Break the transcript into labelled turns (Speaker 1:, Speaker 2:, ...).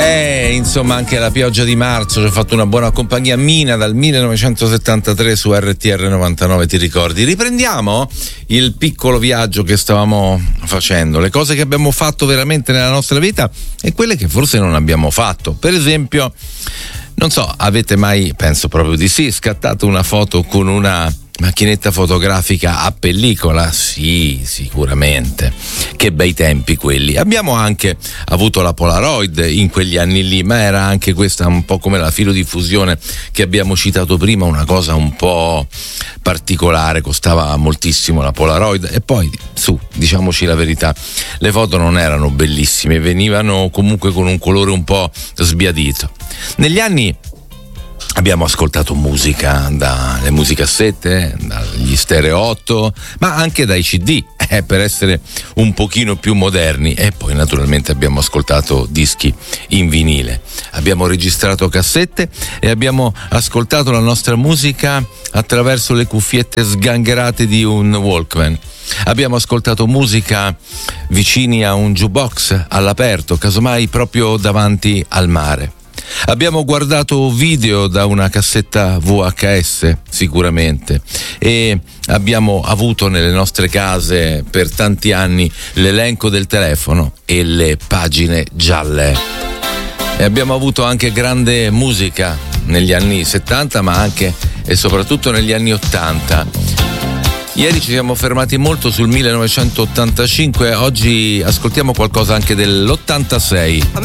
Speaker 1: Insomma, anche la pioggia di marzo ci ha fatto una buona compagnia. Mina dal 1973 su RTR 99, ti ricordi? Riprendiamo il piccolo viaggio che stavamo facendo, le cose che abbiamo fatto veramente nella nostra vita e quelle che forse non abbiamo fatto. Per esempio, non so, avete mai, penso proprio di sì, scattato una foto con una macchinetta fotografica a pellicola? Sì, sicuramente. Che bei tempi quelli. Abbiamo anche avuto la Polaroid in quegli anni lì, ma era anche questa un po' come la filodiffusione che abbiamo citato prima, una cosa un po' particolare, costava moltissimo la Polaroid e poi, diciamoci la verità, le foto non erano bellissime, venivano comunque con un colore un po' sbiadito. Negli anni abbiamo ascoltato musica dalle musicassette, dagli stereo 8, ma anche dai CD, per essere un pochino più moderni, e poi naturalmente abbiamo ascoltato dischi in vinile. Abbiamo registrato cassette e abbiamo ascoltato la nostra musica attraverso le cuffiette sgangherate di un Walkman. Abbiamo ascoltato musica vicini a un jukebox all'aperto, casomai proprio davanti al mare. Abbiamo guardato video da una cassetta VHS, sicuramente, e abbiamo avuto nelle nostre case per tanti anni l'elenco del telefono e le pagine gialle. E abbiamo avuto anche grande musica negli anni 70, ma anche e soprattutto negli anni 80. Ieri ci siamo fermati molto sul 1985, oggi ascoltiamo qualcosa anche dell'86.